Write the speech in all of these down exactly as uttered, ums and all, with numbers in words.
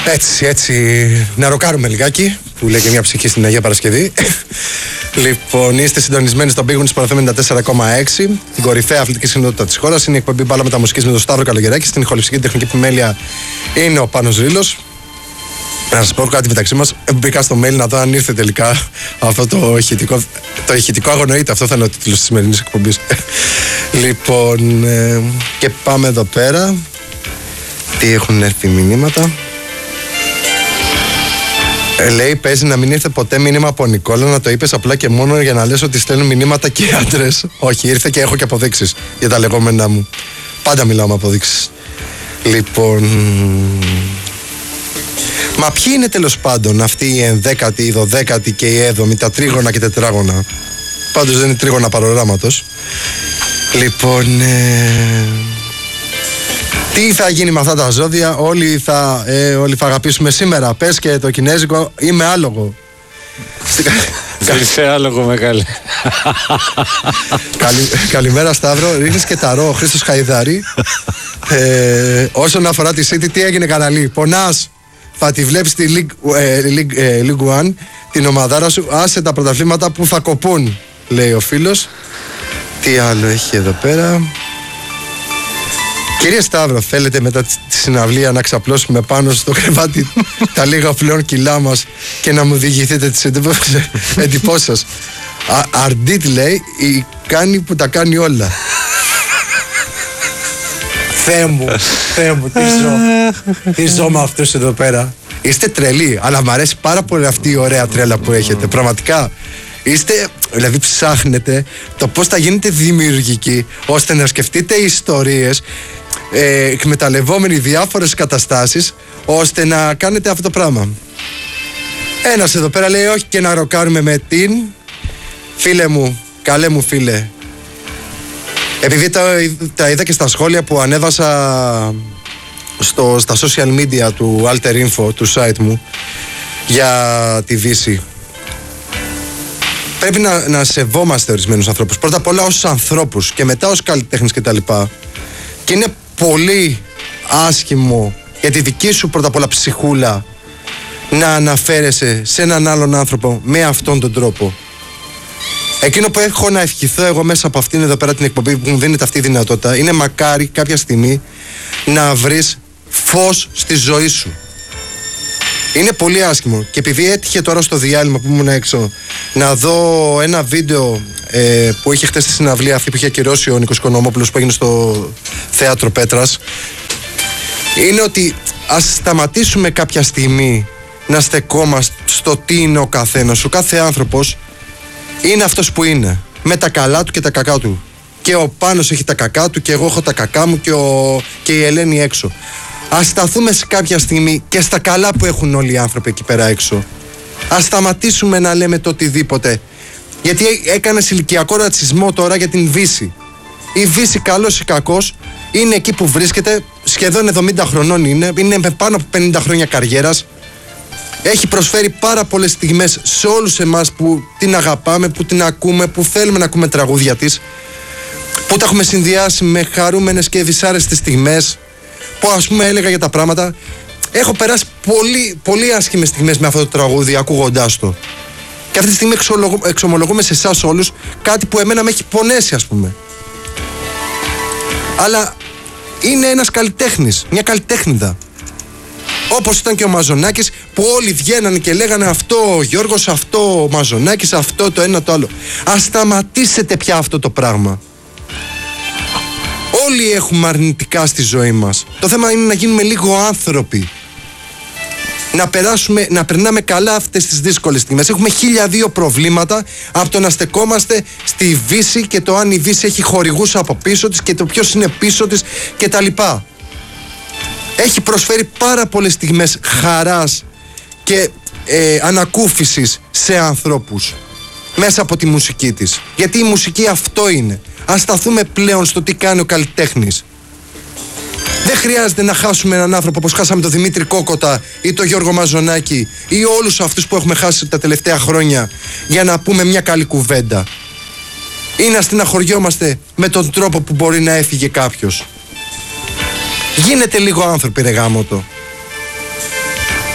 Έτσι, έτσι, να ροκάρουμε λιγάκι, που λέει και μια ψυχή στην Αγία Παρασκευή. Λοιπόν, είστε συντονισμένοι στον Big Win Sport εφ εμ ενενήντα τέσσερα κόμμα έξι, την κορυφαία αθλητική συχνότητα της χώρας. Είναι η εκπομπή Μπάλα Μεταμουσικής με τον Σταύρο Καλογεράκη. Στην ηχοληψική τεχνική επιμέλεια είναι ο Πάνος Ρήλος. Να σας πω κάτι μεταξύ μας. Μπήκα στο mail να δω αν ήρθε τελικά αυτό το ηχητικό. Το ηχητικό αγωννοείται. Αυτό θα είναι ο τίτλος της σημερινής εκπομπής. Λοιπόν, ε, και πάμε εδώ πέρα. Τι έχουν έρθει μηνύματα. Ε, λέει, παίζει να μην ήρθε ποτέ μήνυμα από Νικόλα, να το είπες απλά και μόνο για να λες ότι στέλνουν μηνύματα και άντρες. Όχι, ήρθε και έχω και αποδείξεις για τα λεγόμενά μου. Πάντα μιλάω με αποδείξεις. Λοιπόν. Μα ποιοι είναι τέλος πάντων αυτοί οι ενδέκατη, η δωδέκατη και η έβδομη, τα τρίγωνα και τετράγωνα? Πάντως δεν είναι τρίγωνα παροράματος. Λοιπόν. Ε... Τι θα γίνει με αυτά τα ζώδια? Όλοι θα, ε, όλοι θα αγαπήσουμε σήμερα. Πες και το κινέζικο, είμαι άλογο. Είσαι άλογο μεγάλε. Καλη, Καλημέρα Σταύρο. Ρίχνεις και ταρό, Χρήστος Χαϊδάρη. ε, Όσον αφορά τη City, τι έγινε καναλή? Πονάς? Θα τη βλέπεις στη League, ε, League, ε, League One, την ομαδάρα σου. Άσε τα πρωταθλήματα που θα κοπούν, λέει ο φίλος. Τι άλλο έχει εδώ πέρα? Κύριε Σταύρο, θέλετε μετά τη συναυλία να ξαπλώσουμε πάνω στο κρεβάτι τα λίγα πλέον κιλά μας και να μου διηγηθείτε τις εντυπώσεις σας? Αρντίτ, λέει, η κάνει που τα κάνει όλα. Θεέ μου, Θεέ μου, τι ζω, τι ζω με αυτούς εδώ πέρα. Είστε τρελοί, αλλά μου αρέσει πάρα πολύ αυτή η ωραία τρέλα που έχετε, πραγματικά. Είστε, δηλαδή ψάχνετε το πώς θα γίνετε δημιουργικοί ώστε να σκεφτείτε ιστορίες, ε, εκμεταλλευόμενοι διάφορες καταστάσεις, ώστε να κάνετε αυτό το πράγμα. Ένας εδώ πέρα λέει όχι και να ροκάρουμε με την. Φίλε μου, καλέ μου φίλε, επειδή τα, τα είδα και στα σχόλια που ανέβασα στο, στα social media του Alter Info, του site μου, για τη Δύση, πρέπει να, να σεβόμαστε ορισμένους ανθρώπους. Πρώτα απ' όλα ως ανθρώπους και μετά ως καλλιτέχνες και τα λοιπά. Και είναι πολύ άσχημο για τη δική σου πρώτα απ' όλα ψυχούλα να αναφέρεσαι σε έναν άλλον άνθρωπο με αυτόν τον τρόπο. Εκείνο που έχω να ευχηθώ εγώ μέσα από αυτήν εδώ πέρα την εκπομπή που μου δίνεται αυτή η δυνατότητα είναι μακάρι κάποια στιγμή να βρεις φως στη ζωή σου. Είναι πολύ άσχημο. Και επειδή έτυχε τώρα στο διάλειμμα που ήμουν έξω να δω ένα βίντεο ε, που είχε χτες στη συναυλία αυτή που είχε ακυρώσει ο Νίκος Οικονομόπουλος που έγινε στο Θέατρο Πέτρας, είναι ότι ας σταματήσουμε κάποια στιγμή να στεκόμαστε στο τι είναι ο καθένας. Ο κάθε άνθρωπος είναι αυτός που είναι, με τα καλά του και τα κακά του. Και ο Πάνος έχει τα κακά του και εγώ έχω τα κακά μου και, ο, και η Ελένη έξω. Ας σταθούμε σε κάποια στιγμή και στα καλά που έχουν όλοι οι άνθρωποι εκεί πέρα έξω. Ας σταματήσουμε να λέμε το οτιδήποτε. Γιατί έκανες ηλικιακό ρατσισμό τώρα για την Βύση. Η Βύση, καλός ή κακός, είναι εκεί που βρίσκεται, σχεδόν εβδομήντα χρονών είναι, είναι με πάνω από πενήντα χρόνια καριέρας. Έχει προσφέρει πάρα πολλές στιγμές σε όλους εμάς που την αγαπάμε, που την ακούμε, που θέλουμε να ακούμε τραγούδια της, που τα έχουμε συνδυάσει με χαρούμενες και δυσάρεστες στιγμές, που ας πούμε έλεγα για τα πράγματα. Έχω περάσει πολύ, πολύ άσχημες στιγμές με αυτό το τραγούδι ακούγοντάς το. Και αυτή τη στιγμή εξομολογούμε σε εσάς όλους κάτι που εμένα με έχει πονέσει, ας πούμε. Αλλά είναι ένας καλλιτέχνης, μια καλλιτέχνηδα. Όπως ήταν και ο Μαζονάκης που όλοι βγαίνανε και λέγανε αυτό ο Γιώργος, αυτό ο Μαζονάκης, αυτό το ένα το άλλο. Ας σταματήσετε πια αυτό το πράγμα. Όλοι έχουμε αρνητικά στη ζωή μας. Το θέμα είναι να γίνουμε λίγο άνθρωποι. Να περάσουμε, να περνάμε καλά αυτές τις δύσκολες στιγμές. Έχουμε χίλια δύο προβλήματα από το να στεκόμαστε στη Βύση και το αν η Βύση έχει χορηγούς από πίσω της και το ποιος είναι πίσω της και τα λοιπά. Έχει προσφέρει πάρα πολλές στιγμές χαράς και ε, ανακούφισης σε ανθρώπους μέσα από τη μουσική της. Γιατί η μουσική αυτό είναι. Ας σταθούμε πλέον στο τι κάνει ο καλλιτέχνης. Δεν χρειάζεται να χάσουμε έναν άνθρωπο όπως χάσαμε τον Δημήτρη Κόκοτα ή τον Γιώργο Μαζονάκη ή όλους αυτούς που έχουμε χάσει τα τελευταία χρόνια για να πούμε μια καλή κουβέντα. Ή να στεναχωριόμαστε με τον τρόπο που μπορεί να έφυγε κάποιος. Γίνετε λίγο άνθρωποι, ρε γάμοτο.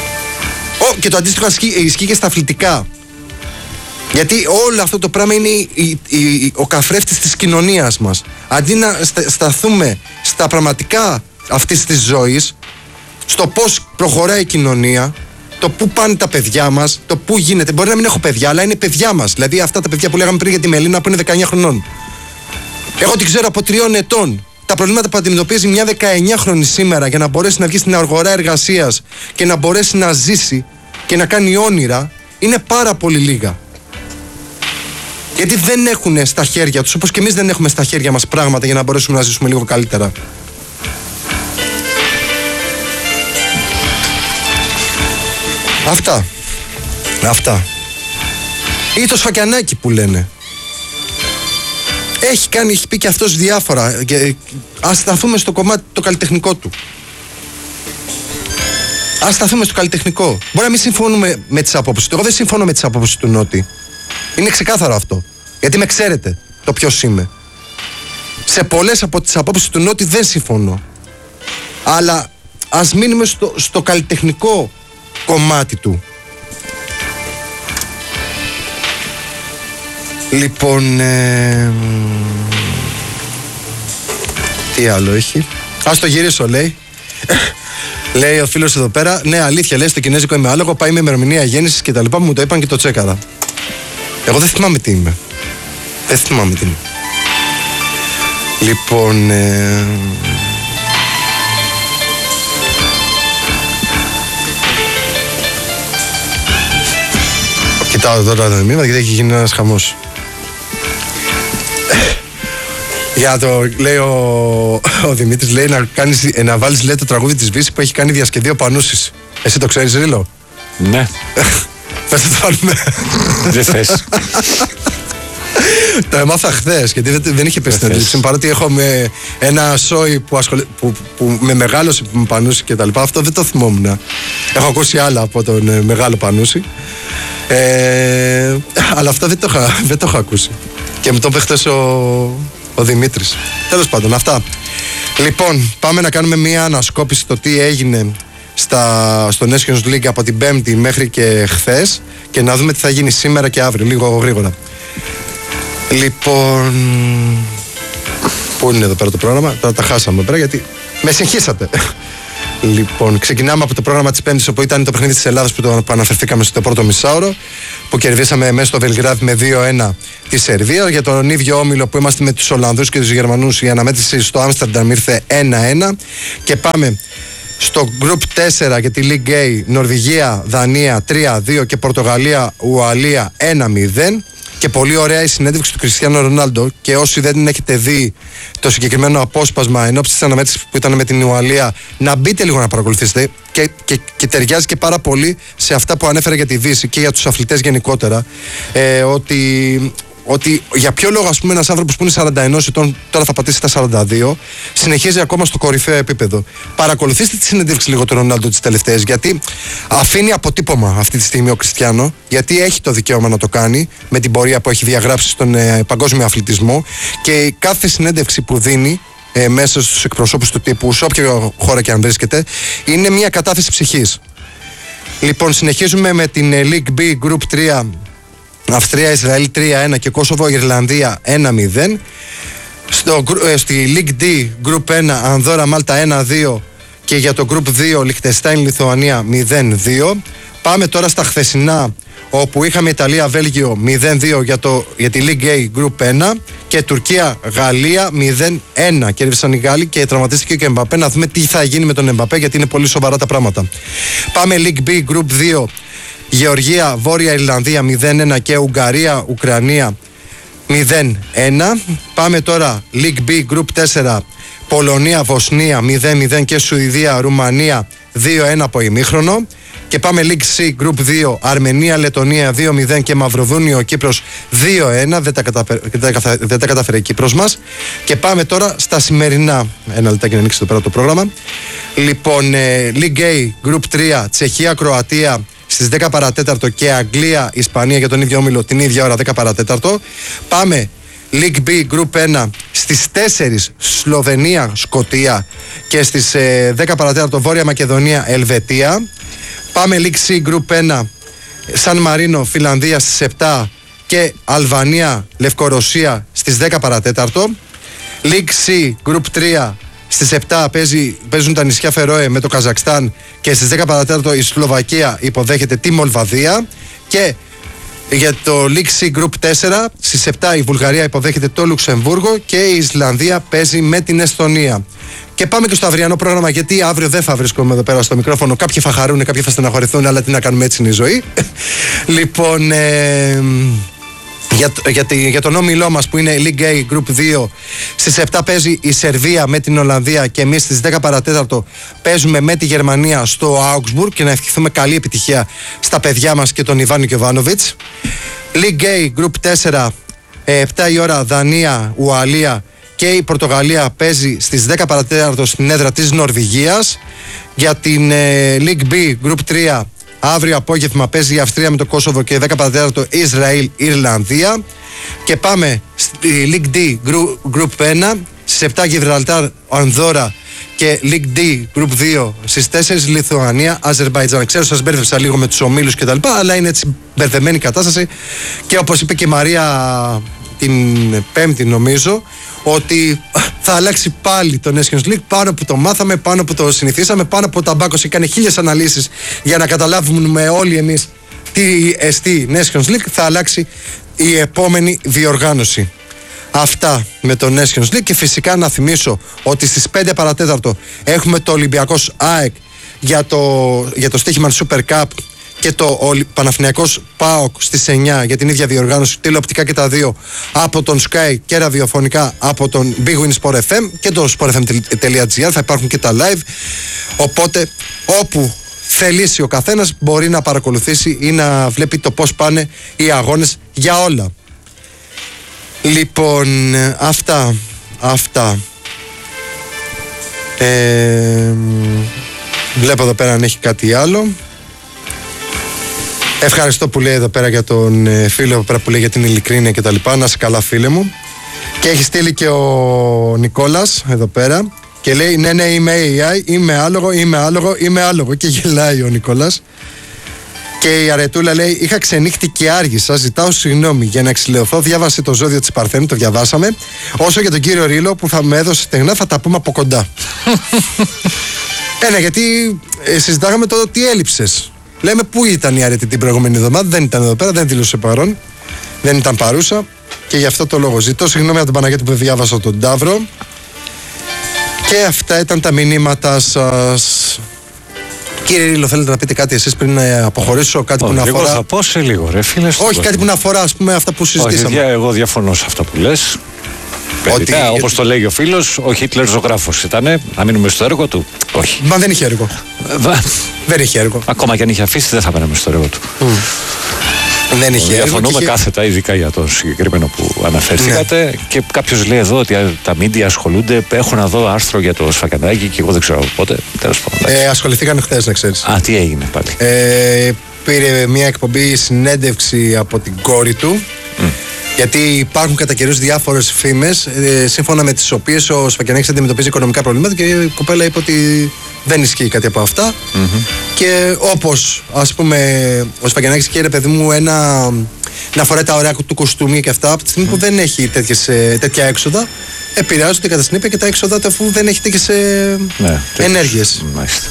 Και το αντίστοιχο ισχύει και στα αθλητικά. Γιατί όλο αυτό το πράγμα είναι η, η, η, ο καθρέφτης της κοινωνίας μας. Αντί να σταθούμε στα πραγματικά αυτής της ζωής, στο πώς προχωράει η κοινωνία, το πού πάνε τα παιδιά μας, το πού γίνεται. Μπορεί να μην έχω παιδιά, αλλά είναι παιδιά μας. Δηλαδή αυτά τα παιδιά που λέγαμε πριν για τη Μελίνα που είναι δεκαεννιά χρονών. Εγώ την ξέρω από τριών ετών. Τα προβλήματα που αντιμετωπίζει μια δεκαεννιάχρονη σήμερα για να μπορέσει να βγει στην αγορά εργασίας και να μπορέσει να ζήσει και να κάνει όνειρα είναι πάρα πολύ λίγα. Γιατί δεν έχουν στα χέρια τους, όπως και εμείς δεν έχουμε στα χέρια μας πράγματα για να μπορέσουμε να ζήσουμε λίγο καλύτερα. Αυτά. Αυτά. Ή το σφακιανάκι που λένε. Έχει κάνει, έχει πει και αυτός διάφορα. Και ας σταθούμε στο κομμάτι το καλλιτεχνικό του. Ας σταθούμε στο καλλιτεχνικό. Μπορεί να μην συμφωνούμε με τις απόψεις του. Εγώ δεν συμφωνώ με τις απόψεις του Νότι. Είναι ξεκάθαρο αυτό. Γιατί με ξέρετε το ποιος είμαι. Σε πολλές από τις απόψεις του Νότι δεν συμφωνώ. Αλλά ας μείνουμε στο, στο καλλιτεχνικό κομμάτι του. Λοιπόν, ε, τι άλλο έχει. Ας το γυρίσω, λέει. Λέει ο φίλος εδώ πέρα. Ναι, αλήθεια, λέει, στο κινέζικο είμαι άλογο. Πάει με ημερομηνία γέννησης και τα λοιπά. Μου το είπαν και το τσέκαρα. Εγώ δεν θυμάμαι τι είμαι. Δεν θυμάμαι τι είμαι. Λοιπόν, ε, κοιτάω τώρα τα μηνύματα γιατί έχει γίνει ένας χαμός. Για το λέει ο, ο Δημήτρης, λέει να, κάνεις, να βάλεις, λέει, το τραγούδι της Βύση που έχει κάνει διασκευή ο Πανούσης. Εσύ το ξέρεις, Ρίλο? Ναι. Πες το βάλουμε. Δεν θες. Το έμαθα χθες γιατί δεν, δεν είχε πέσει στην αντίληψη. Παρότι έχω με ένα σόι που, ασχολε, που, που με μεγάλωσε που με Πανούση και τα λοιπά. Αυτό δεν το θυμόμουν. Έχω ακούσει άλλα από τον ε, μεγάλο Πανούση. Ε, αλλά αυτό δεν το, είχα, δεν το έχω ακούσει. Και μου το είπε χθες ο, ο Δημήτρης. Τέλος πάντων, αυτά. Λοιπόν, πάμε να κάνουμε μια ανασκόπηση στο τι έγινε στα, στο Nations League από την Πέμπτη μέχρι και χθες και να δούμε τι θα γίνει σήμερα και αύριο, λίγο γρήγορα. Λοιπόν, πού είναι εδώ πέρα το πρόγραμμα? Τώρα τα χάσαμε πέρα γιατί με συγχύσατε. Λοιπόν, ξεκινάμε από το πρόγραμμα της Πέμπτης, όπου ήταν το παιχνίδι της Ελλάδας που το αναφερθήκαμε στο πρώτο μισάωρο, που κερδίσαμε μέσα στο Βελιγράδι με δύο ένα τη Σερβία. Για τον ίδιο όμιλο που είμαστε με τους Ολλανδούς και τους Γερμανούς, η αναμέτρηση στο Άμστερνταμ ήρθε ένα ένα. Και πάμε στο Group τέσσερα για τη League A, Νορβηγία, Δανία τρία δύο και Πορτογαλία, Ουαλία ένα μηδέν. Και πολύ ωραία η συνέντευξη του Κριστιάνο Ρονάλντο. Και όσοι δεν έχετε δει το συγκεκριμένο απόσπασμα εν ώψη της αναμέτρησης που ήταν με την Ουαλία, να μπείτε λίγο να παρακολουθήσετε. Και, και, και ταιριάζει και πάρα πολύ σε αυτά που ανέφερα για τη Δύση και για τους αθλητές γενικότερα. Ε, ότι. Ότι για ποιο λόγο, ας πούμε, ένας άνθρωπος που είναι σαράντα ένα ετών, τώρα θα πατήσει τα σαράντα δύο, συνεχίζει ακόμα στο κορυφαίο επίπεδο. Παρακολουθήστε τη συνέντευξη λίγο του Ρονάλντο τις τελευταίες, γιατί αφήνει αποτύπωμα αυτή τη στιγμή ο Κριστιάνο, γιατί έχει το δικαίωμα να το κάνει με την πορεία που έχει διαγράψει στον ε, παγκόσμιο αθλητισμό, και κάθε συνέντευξη που δίνει ε, μέσα στους εκπροσώπους του τύπου, σε όποια χώρα και αν βρίσκεται, είναι μια κατάθεση ψυχής. Λοιπόν, συνεχίζουμε με την ε, League B Group τρία. Αυστρία-Ισραήλ τρία ένα και Κόσοβο-Ιρλανδία ένα μηδέν. Στο, ε, στη League D Group ένα Ανδόρα-Μάλτα ένα δύο και για το Group δύο Λιχτεστάιν-Λιθουανία μηδέν δύο. Πάμε τώρα στα χθεσινά, όπου είχαμε Ιταλία-Βέλγιο μηδέν δύο για, το, για τη League A Group ένα και Τουρκία-Γαλλία μηδέν ένα. Κέρδισαν οι Γάλλοι και τραυματίστηκε και ο Εμπαπέ. Να δούμε τι θα γίνει με τον Εμπαπέ, γιατί είναι πολύ σοβαρά τα πράγματα. Πάμε League B Group δύο. Γεωργία, Βόρεια Ιρλανδία μηδέν ένα και Ουγγαρία, Ουκρανία μηδέν ένα. Πάμε τώρα League B Group τέσσερα, Πολωνία, Βοσνία μηδέν μηδέν και Σουηδία, Ρουμανία δύο ένα από ημίχρονο. Και πάμε League C Group δύο, Αρμενία, Λετωνία δύο μηδέν και Μαυροβούνιο, Κύπρος δύο ένα. Δεν τα, καταφε... δεν τα καταφέρει η Κύπρος μας. Και πάμε τώρα στα σημερινά. Ένα λεπτάκι να ανοίξει εδώ πέρα το πρόγραμμα. Λοιπόν, ε, League A Group τρία, Τσεχία, Κροατία στις δέκα παρατέταρτο και Αγγλία, Ισπανία για τον ίδιο όμιλο την ίδια ώρα δέκα παρατέταρτο. Πάμε League B Group ένα στις τέσσερις, Σλοβενία, Σκωτία και στις ε, δέκα παρατέταρτο Βόρεια Μακεδονία, Ελβετία. Πάμε League C Group ένα, Σαν Μαρίνο Φιλανδία στις επτά και Αλβανία Λευκορωσία στις δέκα παρατέταρτο. League C Group τρία, στις επτά παίζει, παίζουν τα νησιά Φερόε με το Καζακστάν και στις δέκα παρατέταρτο η Σλοβακία υποδέχεται τη Μολδαβία. Και για το League C Group τέσσερα, στις επτά η Βουλγαρία υποδέχεται το Λουξεμβούργο και η Ισλανδία παίζει με την Εσθονία. Και πάμε και στο αυριανό πρόγραμμα, γιατί αύριο δεν θα βρίσκομαι εδώ πέρα στο μικρόφωνο. Κάποιοι θα χαρούν, κάποιοι θα στεναχωρηθούν, αλλά τι να κάνουμε, έτσι είναι η ζωή. Λοιπόν, ε, για, για, για τον όμιλό μας που είναι League A Group δύο, στις επτά παίζει η Σερβία με την Ολλανδία και εμείς στις δέκα παρατέταρτο παίζουμε με τη Γερμανία στο Augsburg, και να ευχηθούμε καλή επιτυχία στα παιδιά μας και τον Ιβάν Κιοβάνοβιτς. League A Group τέσσερα, επτά η ώρα Δανία, Ουαλία και η Πορτογαλία παίζει στις δέκα παρατέταρτο στην έδρα της Νορβηγίας. Για την ε, League B Group τρία, αύριο απόγευμα παίζει η Αυστρία με το Κόσοβο και δέκα παρατέταρτο Ισραήλ Ιρλανδία. Και πάμε στη League D Group ένα, στις επτά Γιβραλτάρ Ανδόρα και League D Group δύο, στις τέσσερις Λιθουανία Αζερμπαϊτζάν. Ξέρω σας μπέρδεψα λίγο με τους ομίλους και τα λοιπά, αλλά είναι έτσι μπερδεμένη κατάσταση. Και όπως είπε και η Μαρία την Πέμπτη νομίζω, ότι θα αλλάξει πάλι το Nations League, πάνω που το μάθαμε, πάνω που το συνηθίσαμε, πάνω που ο Ταμπάκος έκανε χίλιες αναλύσεις για να καταλάβουμε όλοι εμείς τι εστί Nations League. Θα αλλάξει η επόμενη διοργάνωση. Αυτά με το Nations League. Και φυσικά να θυμίσω ότι στις πέντε παρατέταρτο έχουμε το Ολυμπιακός ΑΕΚ για το, για το στοίχημα Super Cup και το Παναθηναϊκός ΠΑΟΚ στις εννιά για την ίδια διοργάνωση, τηλεοπτικά και τα δύο από τον Sky και ραδιοφωνικά από τον Big Win Sport εφ εμ και το sportfm.gr. Θα υπάρχουν και τα live, οπότε όπου θελήσει ο καθένας μπορεί να παρακολουθήσει ή να βλέπει το πώς πάνε οι αγώνες για όλα. Λοιπόν, αυτά αυτά ε, βλέπω εδώ πέρα αν έχει κάτι άλλο. Ευχαριστώ που λέει εδώ πέρα για τον ε, φίλο εδώ πέρα που λέει για την ειλικρίνεια και τα λοιπά. Να είσαι καλά, φίλε μου. Και έχει στείλει και ο Νικόλας εδώ πέρα και λέει ναι ναι είμαι έι άι, είμαι άλογο, είμαι άλογο, είμαι άλογο. Και γελάει ο Νικόλας. Και η Αρετούλα λέει είχα ξενύχτη και άργησα, ζητάω συγγνώμη για να εξηλαιωθώ, διάβασε το ζώδιο της Παρθένου, το διαβάσαμε. Όσο για τον κύριο Ρίλο που θα με έδωσε στεγνά θα τα πούμε από κοντά. Ένα γιατί ε, συζητάγαμε το τι έλειψες. Λέμε πού ήταν η Αρετή την προηγούμενη εβδομάδα, δεν ήταν εδώ πέρα, δεν δήλωσε παρόν, δεν ήταν παρούσα και γι' αυτό το λόγο ζητώ συγγνώμη από τον Παναγιώτη που διάβασα τον Ταύρο. Και αυτά ήταν τα μηνύματα σας. Κύριε Ρίλο, θέλετε να πείτε κάτι εσείς πριν να αποχωρήσω, κάτι Όχι, που να αφορά? Εγώ θα πω σε λίγο, ρε φίλε. Όχι, κάτι που να αφορά, ας πούμε, αυτά που συζητήσαμε. Όχι, εγώ διαφωνώ σε αυτό που λες. Ότι... όπως το λέει ο φίλος, ο Χίτλερ ζωγράφος ήτανε, να μείνουμε στο έργο του. Όχι. Μα δεν είχε έργο. Δεν είχε έργο. Ακόμα και αν είχε αφήσει, δεν θα μέναμε στο έργο του. Mm. Δεν είχε έργο. Διαφωνούμε είχε... κάθετα, ειδικά για το συγκεκριμένο που αναφερθήκατε. Ναι. Και κάποιος λέει εδώ ότι τα μίντια ασχολούνται. Έχω να δω άρθρο για το Σφακιανάκη και εγώ δεν ξέρω πότε. Τέλος πάντων. Ε, ασχοληθήκαν χθες, να ξέρεις. Α, τι έγινε πάλι? Ε, πήρε μια εκπομπή συνέντευξη από την κόρη του. Mm. Γιατί υπάρχουν κατά καιρούς διάφορες φήμες ε, σύμφωνα με τις οποίες ο Σφακιανάκης αντιμετωπίζει οικονομικά προβλήματα και η κοπέλα είπε ότι δεν ισχύει κάτι από αυτά. Mm-hmm. Και όπως ας πούμε ο Σφακιανάκης και ρε παιδί μου ένα, να φοράει τα ωραία του κοστούμια και αυτά, από τη στιγμή mm. που δεν έχει τέτοιες, τέτοια έξοδα, επηρεάζονται κατά συνέπεια και τα έξοδα αφού δεν έχει τέτοιες ναι, ενέργειες. Μάλιστα.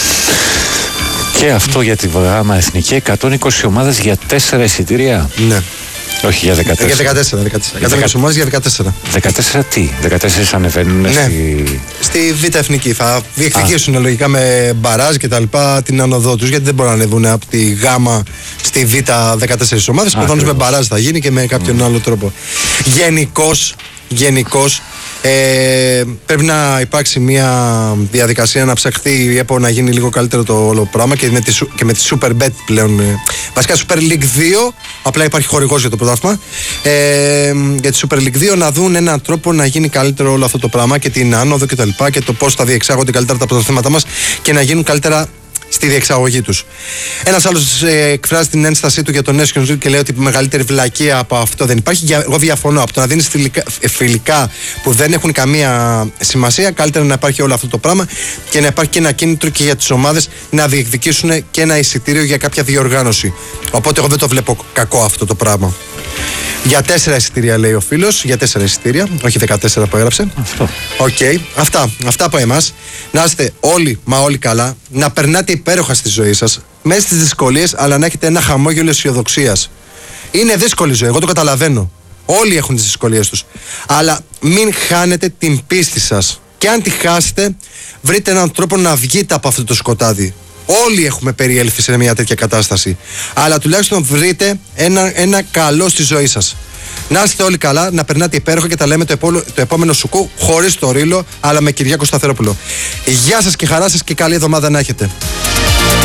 Και αυτό για τη γάμα εθνική, εκατόν είκοσι ομάδες για τέσσερα εισιτήρια. Ναι. Όχι για δεκατέσσερα. Για δεκατέσσερα. εκατόν είκοσι ομάδες για δεκατέσσερα. δεκατέσσερα τι? δεκατέσσερα ανεβαίνουν ναι. στη... στη Β' Εθνική. Θα διεκδικήσουν λογικά με μπαράζ και τα λοιπά την άνοδό τους, γιατί δεν μπορούν να ανεβούν από τη Γ στη Β' δεκατέσσερις ομάδες. Προφανώς με μπαράζ θα γίνει και με κάποιον mm. άλλο τρόπο. Γενικώς, γενικώς Ε, πρέπει να υπάρξει μια διαδικασία να ψαχθεί η ΕΠΟ να γίνει λίγο καλύτερο το όλο πράγμα και με τη, και με τη Super Bet πλέον. Ε, βασικά Super League δύο, απλά υπάρχει χορηγός για το πρωτάθλημα. Ε, για τη Super League δύο να δουν έναν τρόπο να γίνει καλύτερο όλο αυτό το πράγμα και την άνοδο και τα λοιπά και το πώς θα διεξάγονται καλύτερα τα πρωταθλήματά μας και να γίνουν καλύτερα στη διεξαγωγή τους. Ένας άλλος ε, εκφράζει την ένστασή του για το Nations League και λέει ότι μεγαλύτερη βλακεία από αυτό δεν υπάρχει. Εγώ διαφωνώ. Από το να δίνεις φιλικά, φιλικά που δεν έχουν καμία σημασία, καλύτερα να υπάρχει όλο αυτό το πράγμα και να υπάρχει και ένα κίνητρο και για τις ομάδες να διεκδικήσουν και ένα εισιτήριο για κάποια διοργάνωση. Οπότε εγώ δεν το βλέπω κακό αυτό το πράγμα. Για τέσσερα εισιτήρια λέει ο φίλος, για τέσσερα εισιτήρια, όχι δεκατέσσερα που έγραψε. Αυτό. Οκ, okay. αυτά, αυτά από εμάς. Να είστε όλοι, μα όλοι καλά, να περνάτε υπέροχα στη ζωή σας, μέσα στις δυσκολίες, αλλά να έχετε ένα χαμόγελο αισιοδοξίας. Είναι δύσκολη ζωή, εγώ το καταλαβαίνω. Όλοι έχουν τις δυσκολίες τους. Αλλά μην χάνετε την πίστη σας. Και αν τη χάσετε, βρείτε έναν τρόπο να βγείτε από αυτό το σκοτάδι. Όλοι έχουμε περιέλθει σε μια τέτοια κατάσταση. Αλλά τουλάχιστον βρείτε ένα, ένα καλό στη ζωή σας. Να είστε όλοι καλά, να περνάτε υπέροχα και τα λέμε το, επό, το επόμενο σουκού χωρίς το Ρήλο, αλλά με Κυριάκο Σταθερόπουλο. Γεια σας και χαρά σας και καλή εβδομάδα να έχετε.